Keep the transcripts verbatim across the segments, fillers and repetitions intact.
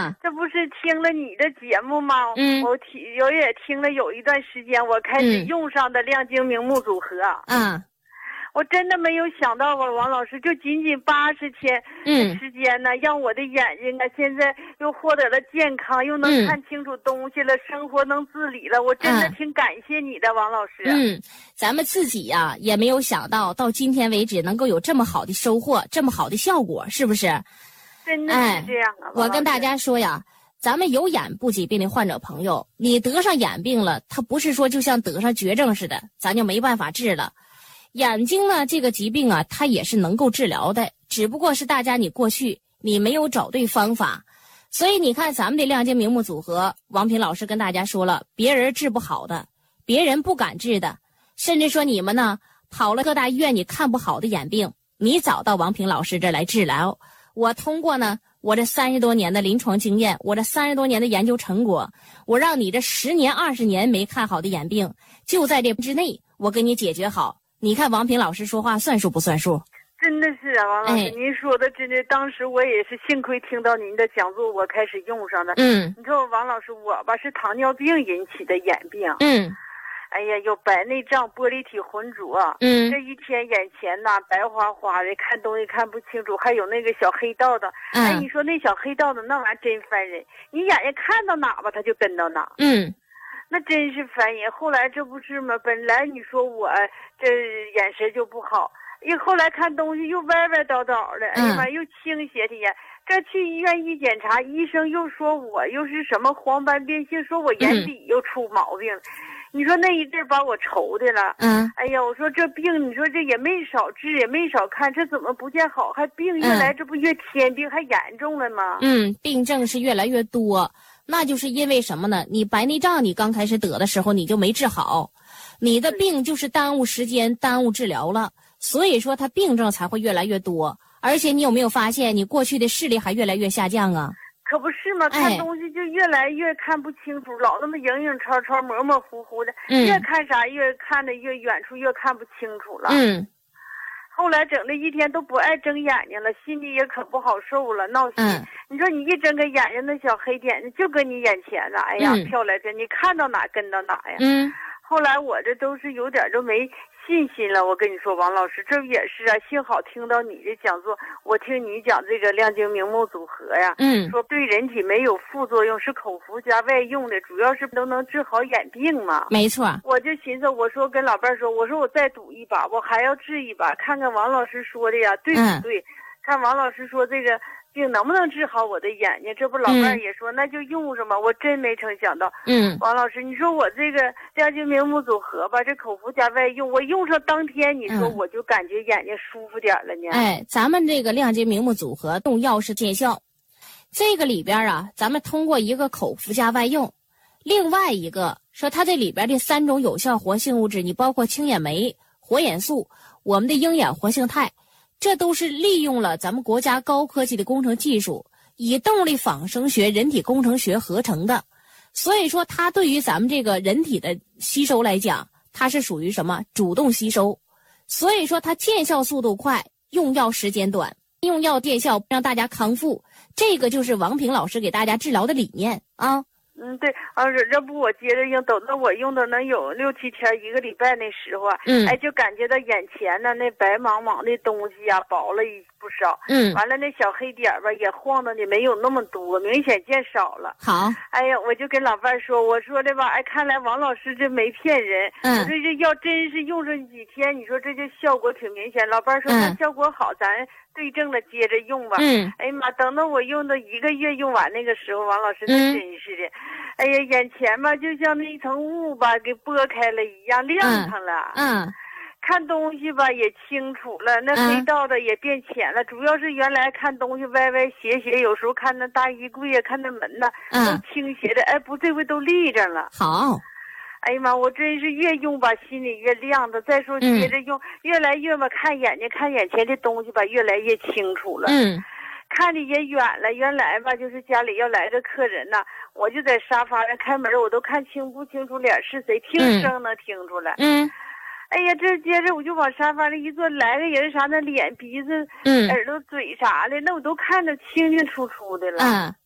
啊， 这不是听了你的节目吗？ 嗯， 我听我也听了有一段时间，我开始用上的亮晶明目组合。 啊， 我真的没有想到啊，王老师，就仅仅八十天的时间呢，嗯、让我的眼睛啊，现在又获得了健康，又能看清楚东西了，嗯、生活能自理了。我真的挺感谢你的，啊、王老师。 嗯，咱们自己呀、啊、也没有想到，到今天为止能够有这么好的收获，这么好的效果，是不是？ 真的是这样啊！ 哎、我跟大家说呀，咱们有眼部疾病的患者朋友，你得上眼病了，他不是说就像得上绝症似的，咱就没办法治了。眼睛呢，这个疾病啊，它也是能够治疗的，只不过是大家你过去你没有找对方法。所以你看咱们的亮晶明目组合，王平老师跟大家说了，别人治不好的，别人不敢治的，甚至说你们呢跑了各大医院你看不好的眼病，你找到王平老师这儿来治疗。我通过呢我这三十多年的临床经验，我这三十多年的研究成果，我让你这十年二十年没看好的眼病，就在这之内我给你解决好。你看王平老师说话算数不算数？ 真的是啊，王老师，哎、您说的真的，当时我也是幸亏听到您的讲座，我开始用上的。 嗯， 你说王老师，我吧是糖尿病引起的眼病。 嗯， 哎呀，有白内障、玻璃体浑浊。 嗯， 这一天眼前呐白花花的，看东西看不清楚，还有那个小黑道的。 嗯、 哎，你说那小黑道的那玩意儿真烦人，你眼睛看到哪吧，他就跟到哪。 嗯。 那真是烦人。后来这不是吗？本来你说我这眼神就不好，又后来看东西又歪歪倒倒的，哎呀妈，又倾斜的眼。这去医院一检查，医生又说我又是什么黄斑变性，说我眼底又出毛病。嗯、你说那一阵把我愁的了。 嗯。 哎呀，我说这病，你说这也没少治，也没少看，这怎么不见好，还病越来，这不越添病还严重了吗？ 嗯，病症是越来越多。那就是因为什么呢？你白内障你刚开始得的时候你就没治好，你的病就是耽误时间耽误治疗了，所以说它病症才会越来越多。而且你有没有发现你过去的视力还越来越下降啊？ 可不是嘛，看东西就越来越看不清楚，哎、老那么影影绰绰模模糊糊的，嗯、越看啥越看的越远处越看不清楚了。 嗯， 后来整的一天都不爱睁眼睛了，心里也可不好受了，闹心。 嗯、 你说你一睁开眼睛，那小黑点子就搁你眼前了，哎呀， 嗯、 飘来着，你看到哪跟到哪呀。 嗯。 后来我这都是有点都没信心了，我跟你说，王老师，这也是啊，幸好听到你的讲座，我听你讲这个亮晶明目组合呀， 嗯， 说对人体没有副作用，是口服加外用的，主要是都能治好眼病嘛。 没错。 我就寻思，我说跟老伴儿说，我说我再赌一把，我还要治一把，看看王老师说的呀对不对？嗯、看王老师说这个病能不能治好我的眼睛？这不老伴儿也说、嗯、那就用上吧。我真没成想到， 嗯， 王老师，你说我这个亮晶明目组合吧，这口服加外用，我用上当天，你说我就感觉眼睛舒服点了呢。 嗯、哎，咱们这个亮晶明目组合用药是见效，这个里边啊，咱们通过一个口服加外用，另外一个说它这里边的三种有效活性物质，你包括青眼酶、活眼素、我们的鹰眼活性肽。这都是利用了咱们国家高科技的工程技术，以动力仿生学、人体工程学合成的，所以说它对于咱们这个人体的吸收来讲，它是属于什么主动吸收，所以说它见效速度快，用药时间短，用药见效让大家康复，这个就是王平老师给大家治疗的理念啊。 嗯，对啊，这不我接着用，等到我用的能有六七天一个礼拜那时候啊， 嗯， 哎，就感觉到眼前呢那白茫茫的东西呀、啊、薄了一不少， 嗯， 完了那小黑点吧也晃的也没有那么多，明显见少了。 好， 哎呀，我就跟老伴儿说，我说的吧，哎，看来王老师这没骗人， 嗯， 我说这要真是用上几天，你说这就效果挺明显。老伴儿说那效果好，咱对症了接着用吧。 嗯， 哎呀妈，等到我用到一个月用完那个时候，王老师真是的。嗯，哎呀，眼前吧就像那一层雾吧给拨开了一样，亮堂了。 嗯，嗯看东西吧也清楚了，那黑道的也变浅了。嗯、主要是原来看东西歪歪斜斜，有时候看那大衣柜呀、看那门呐， 嗯、 都倾斜的。哎，不，这回都立着了。 好。 哎呀妈，我真是越用吧心里越亮的。再说接着用，嗯、越来越吧看眼睛看眼前的东西吧越来越清楚了。 嗯。 看的也远了，原来吧就是家里要来个客人呐，我就在沙发上开门，我都看清不清楚脸是谁，听声能听出来。 嗯， 哎呀，这接着我就往沙发上一坐，来个人啥，那脸、鼻子、 嗯、 耳朵、嘴啥的，那我都看得清清楚楚的了。 嗯，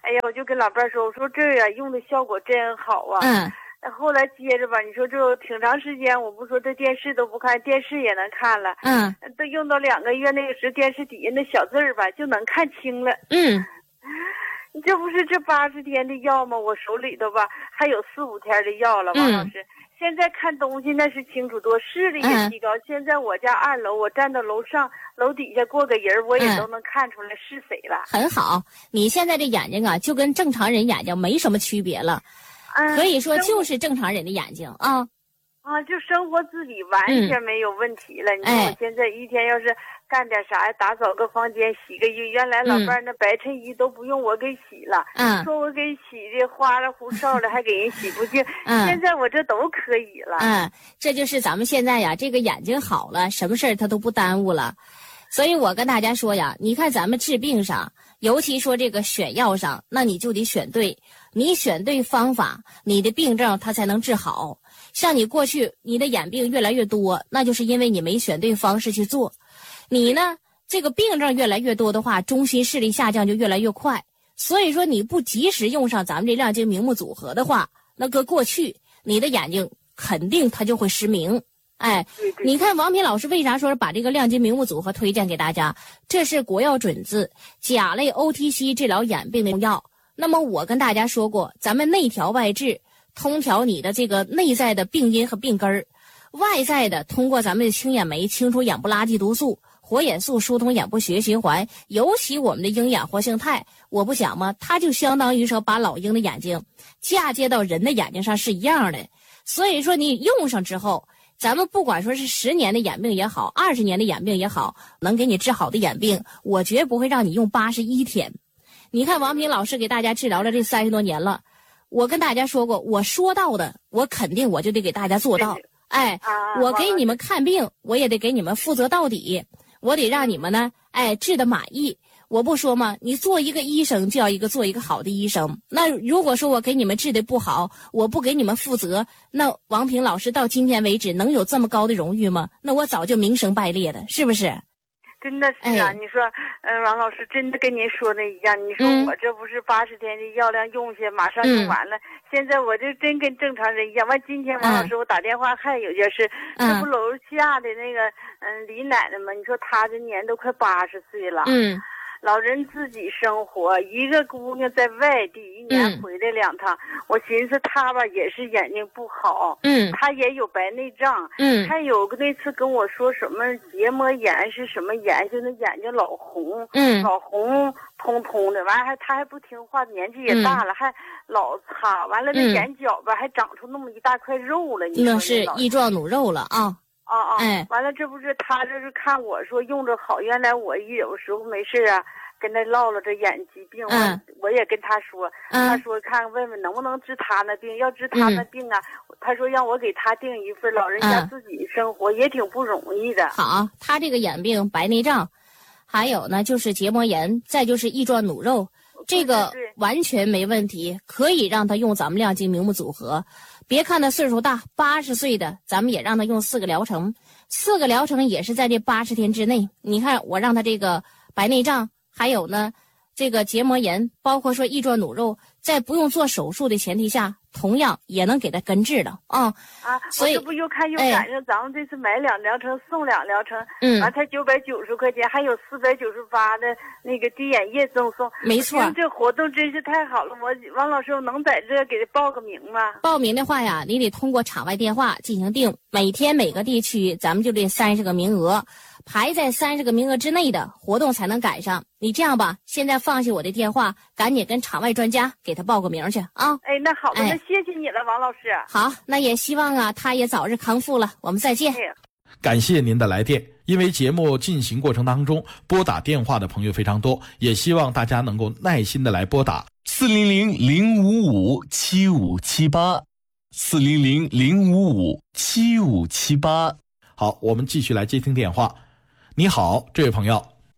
哎呀，我就跟老伴儿说，我说这呀、啊、用的效果真好啊。 嗯。 后来接着吧，你说这挺长时间，我不说这电视都不看，电视也能看了。 嗯。 都用到两个月，那个时电视底下那小字儿吧就能看清了。 嗯。 你这不是这八十天的药吗？我手里头吧还有四五天的药了，王老师。嗯、现在看东西那是清楚多，视力也提高。嗯、现在我家二楼，我站到楼上，楼底下过个人，我也都能看出来是谁了。 很好，你现在这眼睛啊，就跟正常人眼睛没什么区别了，嗯、可以说就是正常人的眼睛啊。 啊，就生活自理完全没有问题了。嗯、你说我现在一天要是干点啥呀，打扫个房间，洗个衣，原来老伴儿那白衬衣都不用我给洗了，嗯，说我给洗的花里胡哨的，还给人洗不净。嗯，现在我这都可以了。 嗯，这就是咱们现在呀，这个眼睛好了，什么事儿它都不耽误了。所以我跟大家说呀，你看咱们治病上，尤其说这个选药上，那你就得选对，你选对方法，你的病症它才能治好。像你过去你的眼病越来越多，那就是因为你没选对方式去做。你呢，这个病症越来越多的话，中心视力下降就越来越快。所以说你不及时用上咱们这亮晶明目组合的话，那搁过去你的眼睛肯定它就会失明。哎，你看王平老师为啥说把这个亮晶明目组合推荐给大家？这是国药准字甲类 O T C 治疗眼病的用药。那么我跟大家说过，咱们内调外治，通调你的这个内在的病因和病根儿，外在的通过咱们的清眼酶清除眼部垃圾毒素，活眼素疏通眼部血液循环，尤其我们的鹰眼活性肽，我不讲吗？它就相当于说把老鹰的眼睛嫁接到人的眼睛上是一样的。所以说你用上之后，咱们不管说是十年的眼病也好，二十年的眼病也好，能给你治好的眼病，我绝不会让你用八十一天。你看王平老师给大家治疗了这三十多年了，我跟大家说过，我说到的，我肯定我就得给大家做到。哎，我给你们看病，我也得给你们负责到底，我得让你们呢，哎，治得满意。我不说吗？你做一个医生就要一个做一个好的医生。那如果说我给你们治得不好，我不给你们负责，那王平老师到今天为止能有这么高的荣誉吗？那我早就名声败裂了，是不是？ 真的是啊，哎、你说，嗯、呃，王老师真的跟您说的一样。你说我这不是八十天的药量用下，马上用完了。嗯、现在我这真跟正常人一样。完，今天王老师、嗯、我打电话还有件事，这不楼下的那个嗯李奶奶吗？你说她这年都快八十岁了。嗯。老人自己生活，一个姑娘在外地，一年回来两趟。嗯、我寻思她吧也是眼睛不好，嗯，她也有白内障，嗯，还有个那次跟我说什么结膜炎是什么炎，就那眼睛老红，嗯，老红通通的，完还她还不听话，年纪也大了，嗯、还老擦，完了那眼角吧、嗯、还长出那么一大块肉了，你说那是翼状弩肉了啊。 啊啊！哎，完了，这不是他这是看我说用着好，原来我一有时候没事啊，跟他唠唠这眼疾病，嗯、我也跟他说，嗯、他说看问问能不能治他那病，要治他那病啊，嗯、他说让我给他订一份，老人家自己生活、嗯、也挺不容易的。 好，他这个眼病白内障，还有呢就是结膜炎，再就是翼状弩肉，这个完全没问题，可以让他用咱们亮晶明目组合。别看他岁数大，八十岁的，咱们也让他用四个疗程，四个疗程也是在这八十天之内。你看，我让他这个白内障，还有呢，这个结膜炎，包括说翼状弩肉，在不用做手术的前提下，同样也能给他根治的啊。 啊，所以我这不又看又赶上，哎、咱们这次买两疗程送两疗程，嗯，完才九百九十块钱，还有四百九十八的那个滴眼液赠送。 没错， 这活动真是太好了。我王老师，我能在这给他报个名吗？ 报名的话呀，你得通过场外电话进行订，每天每个地区咱们就这三十个名额。排在三十个名额之内的活动才能赶上。你这样吧，现在放下我的电话，赶紧跟场外专家给他报个名去啊！ 哎，那好的，哎、那谢谢你了，王老师。 好，那也希望啊，他也早日康复了。我们再见。哎、 感谢您的来电。因为节目进行过程当中，拨打电话的朋友非常多，也希望大家能够耐心的来拨打四零零零五五七五七八，四零零零五五七五七八。好，我们继续来接听电话。你好，这位朋友。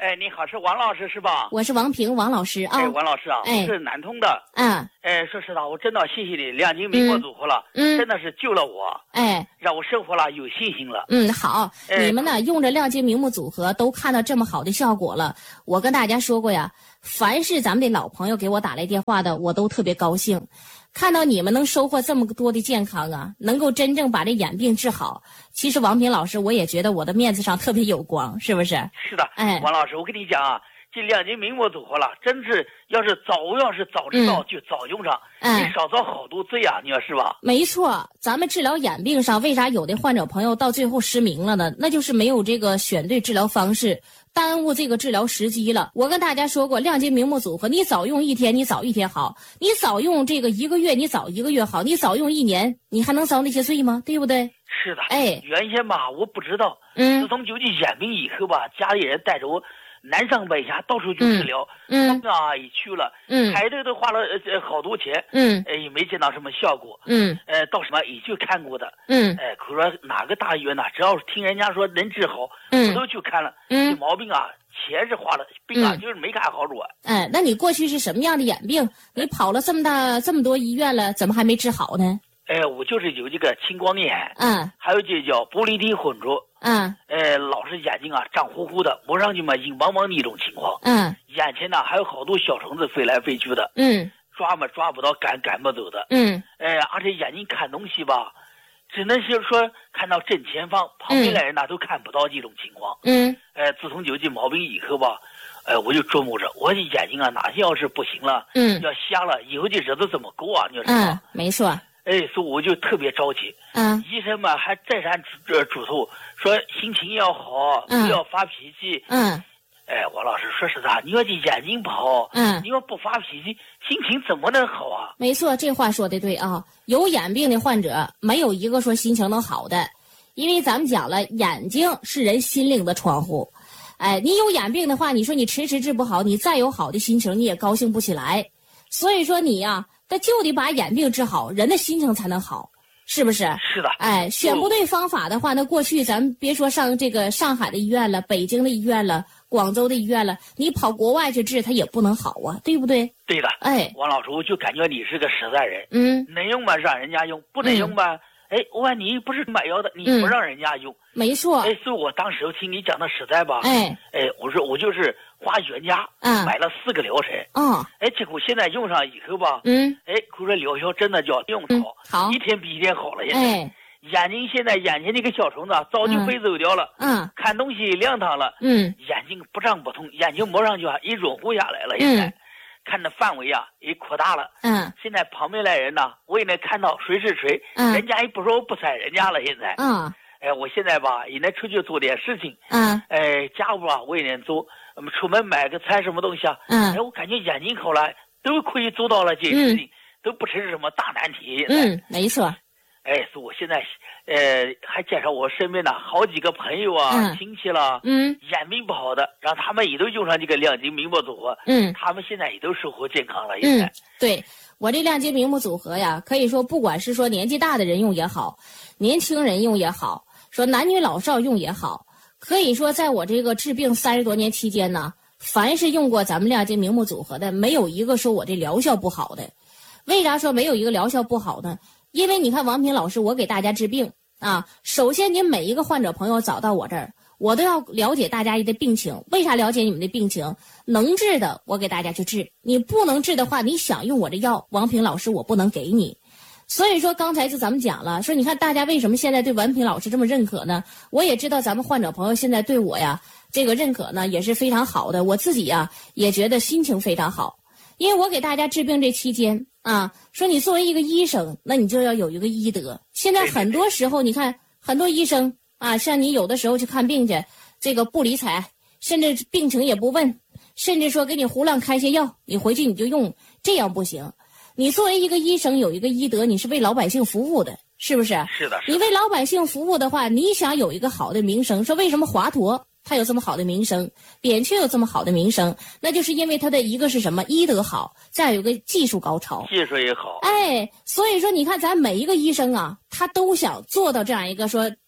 哎，你好，是王老师是吧？ 我是王平，王老师啊。 哎，王老师啊， 哎、 我是南通的。 嗯。 哎，说实话，我真的谢谢你，亮晶明末组合了， 嗯， 真的是救了我， 哎， 让我生活了有信心了。 嗯，好， 哎、 你们呢用着亮晶明目组合都看到这么好的效果了。我跟大家说过呀，凡是咱们的老朋友给我打来电话的，我都特别高兴。看到你们能收获这么多的健康啊，能够真正把这眼病治好，其实王平老师我也觉得我的面子上特别有光，是不是？ 是的， 哎， 王老师，我跟你讲啊，这亮晶明末组合了，真是要是早要是早知道、嗯、就早用上， 嗯、 你少遭好多罪啊，你说是吧？ 没错，咱们治疗眼病上，为啥有的患者朋友到最后失明了呢？那就是没有这个选对治疗方式。耽误这个治疗时机了。我跟大家说过，亮晶明目组合，你早用一天，你早一天好；你早用这个一个月，你早一个月好；你早用一年，你还能遭那些罪吗？对不对？ 是的。 哎， 原先吧，我不知道。 嗯。 自从究竟眼病以后吧，家里人带着我南上北下，到处去治疗。 嗯。 啊，也去了。 嗯。 排队都花了呃好多钱。 嗯。 哎，也没见到什么效果。 嗯。 呃，到什么也去看过的。 嗯。 哎，可说哪个大医院呢？只要是听人家说能治好， 嗯， 我都去看了。 嗯。 这毛病啊。钱是花了，病啊、嗯、就是没看好转。 哎，那你过去是什么样的眼病？你跑了这么大这么多医院了，怎么还没治好呢？ 哎，我就是有这个青光眼， 嗯， 还有这叫玻璃体混浊， 嗯， 哎，老是眼睛啊胀乎乎的，摸上去嘛硬邦邦的一种情况， 嗯， 眼前呢还有好多小虫子飞来飞去的， 嗯， 抓嘛抓不到，赶赶不走的， 嗯， 哎，而且眼睛看东西吧。只能是说看到正前方，旁边的人呢、嗯、都看不到这种情况。 嗯， 呃，自从有这毛病以后吧，呃，我就琢磨着，我的眼睛啊，哪天要是不行了， 嗯， 要瞎了，以后这日子怎么过啊？你说是吧？嗯，没错。 哎，所以我就特别着急。 嗯， 医生嘛还再三嘱嘱咐说，心情要好， 嗯、 不要发脾气。 嗯。 哎，王老师，说实在，你要这眼睛不好， 嗯， 你要不发脾气，心情怎么能好啊？ 没错，这话说的对啊。有眼病的患者，没有一个说心情能好的，因为咱们讲了，眼睛是人心灵的窗户。哎，你有眼病的话，你说你迟迟治不好，你再有好的心情，你也高兴不起来。所以说你呀、啊，他就得把眼病治好，人的心情才能好。是不是？ 是的。 哎，选不对方法的话，那过去咱们别说上这个上海的医院了，北京的医院了，广州的医院了，你跑国外去治，它也不能好啊，对不对？ 对的。 哎， 王老师，我就感觉你是个实在人。 嗯。 能用吧，让人家用；不能用吧，嗯、哎，我问你不是买药的，你不让人家用。 嗯、没错。 哎，所以我当时听你讲的实在吧。 哎。 哎，我说我就是花原价， 嗯， 买了四个疗程。 哦。 哎，结果现在用上以后吧， 嗯， 哎，可说疗效真的叫用好， 嗯、好， 一天比一天好了。现在， 哎， 眼睛现在眼前那个小虫子早就飞走掉了。 嗯， 看东西亮堂了。 嗯， 眼睛不胀不痛，眼睛摸上去啊，一润乎下来了。现在， 嗯、 看的范围啊也扩大了。 嗯， 现在旁边来人呢，我也能看到谁是谁。 嗯， 人家也不说我不睬人家了。现在， 嗯， 哎，我现在吧也能出去做点事情。 嗯， 哎，家务啊我也能做。我们出门买个菜什么东西啊， 嗯， 哎，我感觉眼睛好了，都可以做到了这些事情， 嗯、 都不成什么大难题。 嗯，没错。 哎，所以我现在，呃，还介绍我身边的好几个朋友啊、 嗯、 亲戚了， 嗯， 眼病不好的，让他们也都用上这个亮晶明目组合， 嗯， 他们现在也都生活健康了。现在， 嗯，对我这亮晶明目组合呀，可以说不管是说年纪大的人用也好，年轻人用也好，说男女老少用也好，可以说在我这个治病三十多年期间呢。凡是用过咱们亮晶明目组合的，没有一个说我这疗效不好的。为啥说没有一个疗效不好呢？因为你看王平老师，我给大家治病啊，首先您每一个患者朋友找到我这儿，我都要了解大家的病情。为啥了解你们的病情？能治的我给大家去治，你不能治的话，你想用我这药，王平老师我不能给你。所以说刚才就咱们讲了，说你看大家为什么现在对王平老师这么认可呢？我也知道咱们患者朋友现在对我呀这个认可呢也是非常好的，我自己呀也觉得心情非常好，因为我给大家治病这期间啊，说你作为一个医生，那你就要有一个医德。现在很多时候你看很多医生啊，像你有的时候去看病去，这个不理睬，甚至病情也不问，甚至说给你胡乱开些药，你回去你就用，这样不行。你作为一个医生有一个医德，你是为老百姓服务的，是不是？ 是的。 你为老百姓服务的话，你想有一个好的名声，说为什么华佗他有这么好的名声，扁鹊有这么好的名声，那就是因为他的一个是什么？医德好，再有一个技术高超， 技术也好。 哎，所以说你看咱每一个医生啊，他都想做到这样一个说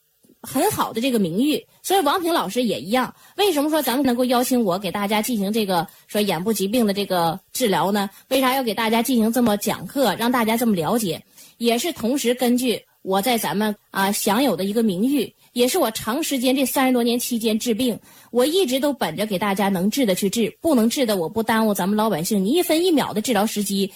很好的这个名誉。所以王平老师也一样。为什么说咱们能够邀请我给大家进行这个说眼部疾病的这个治疗呢？为啥要给大家进行这么讲课，让大家这么了解？也是同时根据我在咱们啊享有的一个名誉，也是我长时间这三十多年期间治病，我一直都本着给大家能治的去治，不能治的我不耽误咱们老百姓你一分一秒的治疗时机，